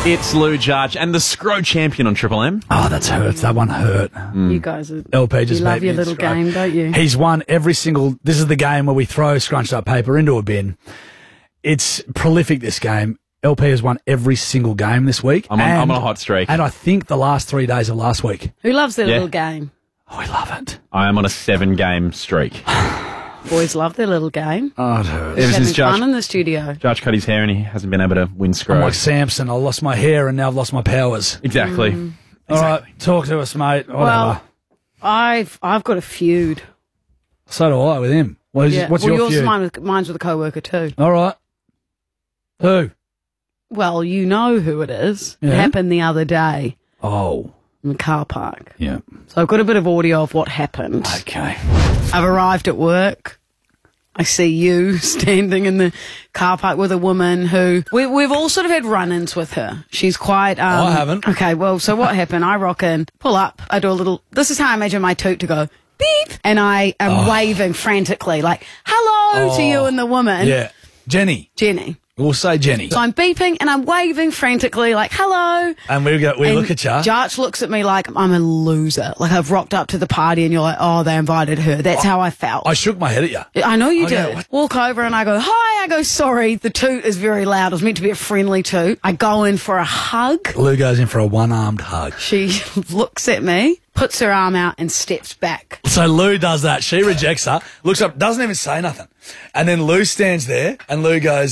It's Lou Judge and the Scro champion on Triple M. Oh, that hurts. That one hurt. You guys are... LP just you love beat me your in little Scro. game, don't you? He's won every single... This is the game where we throw scrunched up paper into a bin. It's prolific, this game. LP has won every single game this week. I'm on a hot streak. And I think the last 3 days of last week. Who loves their little game? Oh, I love it. I am on a 7-game streak. Boys love their little game. Oh, it hurts. Ever since Having fun in the studio. Judge cut his hair and he hasn't been able to win Scro. I'm like Samson. I lost my hair and now I've lost my powers. Exactly. All right, talk to us, mate. Whatever. Well, I've got a feud. So do I with him. What's your yours feud? mine's with a co-worker too. All right. Who? Well, you know who it is. Yeah. It happened the other day Oh. in the car park. Yeah. So I've got a bit of audio of what happened. Okay. I've arrived at work. I see you standing in the car park with a woman who we've all sort of had run-ins with her. She's quite... I haven't. Okay, well, so what happened? I rock in, pull up, I do a little... This is how I imagine my toot to go, beep, and I am waving frantically, like, hello to you and the woman. Yeah. Jenny. We'll say Jenny. So I'm beeping and I'm waving frantically, like, hello. And we look at you. Jarch looks at me like I'm a loser. Like I've rocked up to the party and you're like, oh, they invited her. That's how I felt. I shook my head at you. I know you I did. go, Walk over and I go, hi. I go, sorry. The toot is very loud. It was meant to be a friendly toot. I go in for a hug. Lou goes in for a one-armed hug. She looks at me, puts her arm out and steps back. So Lou does that. She rejects her, looks up, doesn't even say nothing. And then Lou stands there and Lou goes,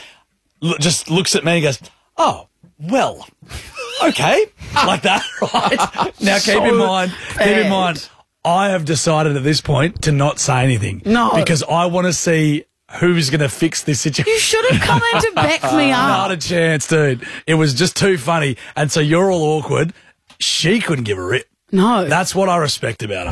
just looks at me and goes, oh, well, okay. Like that, right? Now keep in mind, I have decided at this point to not say anything. No. Because I want to see who's going to fix this situation. You should have come in to back me up. Not a chance, dude. It was just too funny. And so you're all awkward. She couldn't give a rip. No. That's what I respect about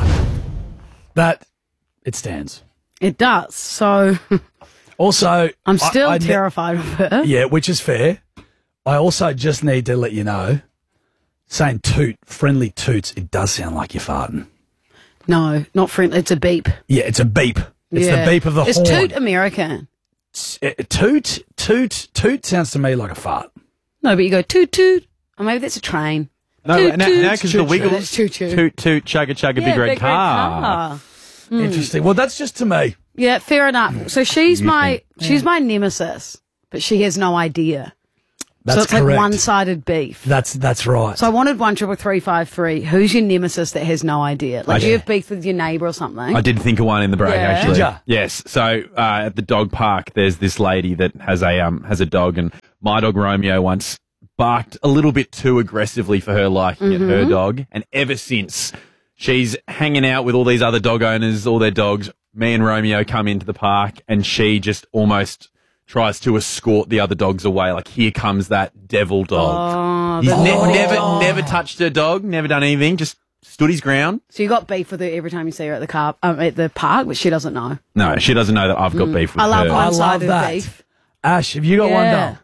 her. It stands. It does. So Also, I'm still terrified of her. Yeah, which is fair. I also just need to let you know, saying toot, friendly toots, it does sound like you're farting. No, not friendly. It's a beep. Yeah, it's a beep. It's the beep of the horn. Is toot American? Toot sounds to me like a fart. No, but you go toot toot. Or maybe that's a train. No, toot, now toot. because the Wiggles, That's toot toot. toot, toot, chugga, chugga, big red car. Interesting. Well, that's just to me. Yeah, fair enough. So she's my nemesis, but she has no idea. That's so it's correct. like one-sided beef. That's right. So I wanted 13353. Who's your nemesis that has no idea? Like, do you have beef with your neighbour or something? I did think of one in the break, Yeah. actually. Did ya? Yes. So at the dog park, there's this lady that has a dog, and my dog Romeo once barked a little bit too aggressively for her liking at her dog, and ever since she's hanging out with all these other dog owners, all their dogs. Me and Romeo come into the park, and she just almost tries to escort the other dogs away. Like, here comes that devil dog. He's never touched her dog, never done anything, just stood his ground. So you got beef with her every time you see her at the park, but she doesn't know. No, she doesn't know that I've got beef with I love her. one-sided that. beef. Ash, have you got one doll?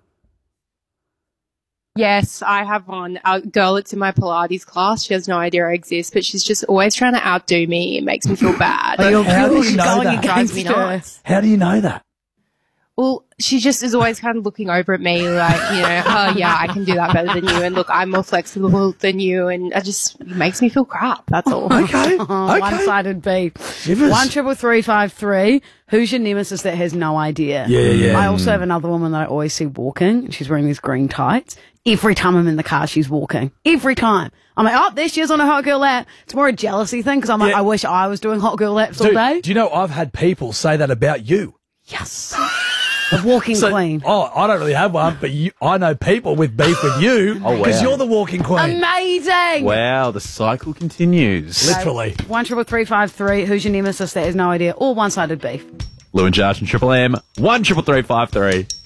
Yes, I have one. A girl that's in my Pilates class. She has no idea I exist, but she's just always trying to outdo me. It makes me feel bad. How do you know going that? Drives me against her. nuts. How do you know that? Well, she just is always kind of looking over at me like, oh yeah, I can do that better than you. And look, I'm more flexible than you. And it makes me feel crap. That's all. Okay. Oh, one-sided beef. Shivers. 13353. Who's your nemesis that has no idea? Yeah. I also have another woman that I always see walking. She's wearing these green tights. Every time I'm in the car, she's walking. Every time. I'm like, oh, there she is on a hot girl lap. It's more a jealousy thing because I'm like, Yeah. I wish I was doing hot girl laps all Dude, day. do you know I've had people say that about you? Yes. A walking queen. Oh, I don't really have one, but I know people with beef with you because you're the walking queen. Amazing. Wow, the cycle continues. Literally. 13353. Who's your nemesis that has no idea? Or one-sided beef. Lou and Josh and Triple M, 13353.